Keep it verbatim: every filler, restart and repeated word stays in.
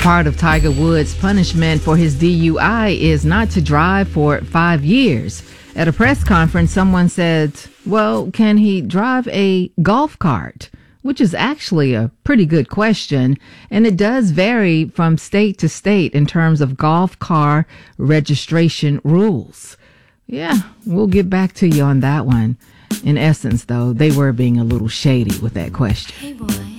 Part of Tiger Woods' punishment for his D U I is not to drive for five years. At a press conference, someone said, well, can he drive a golf cart? Which is actually a pretty good question, and it does vary from state to state in terms of golf car registration rules. Yeah, we'll get back to you on that one. In essence, though, they were being a little shady with that question. Hey, boy.